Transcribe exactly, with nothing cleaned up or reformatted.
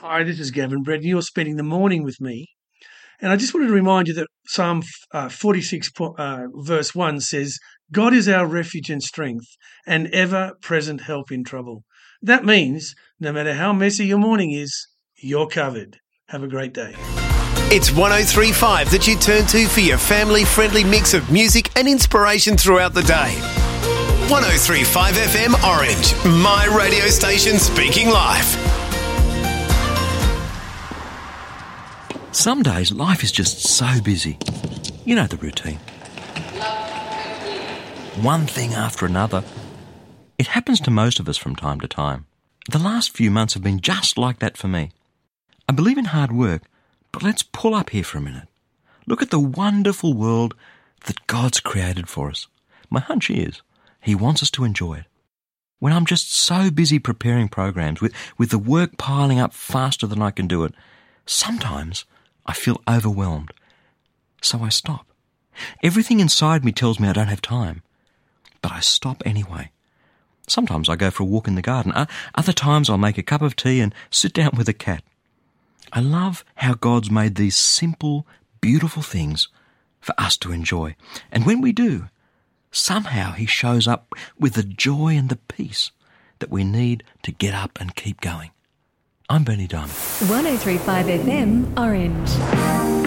Hi, this is Gavin Brett, and you're spending the morning with me. And I just wanted to remind you that Psalm uh, forty-six, uh, verse one says, God is our refuge and strength, and ever-present help in trouble. That means no matter how messy your morning is, you're covered. Have a great day. It's one oh three point five that you turn to for your family-friendly mix of music and inspiration throughout the day. one oh three point five F M Orange, my radio station speaking life. Some days life is just so busy. You know the routine. One thing after another. It happens to most of us from time to time. The last few months have been just like that for me. I believe in hard work, but let's pull up here for a minute. Look at the wonderful world that God's created for us. My hunch is He wants us to enjoy it. When I'm just so busy preparing programs, with, with the work piling up faster than I can do it, sometimes I feel overwhelmed. So I stop. Everything inside me tells me I don't have time. But I stop anyway. Sometimes I go for a walk in the garden. Other times I'll make a cup of tea and sit down with a cat. I love how God's made these simple, beautiful things for us to enjoy. And when we do, somehow He shows up with the joy and the peace that we need to get up and keep going. I'm Bernie Diamond. one oh three point five F M Orange.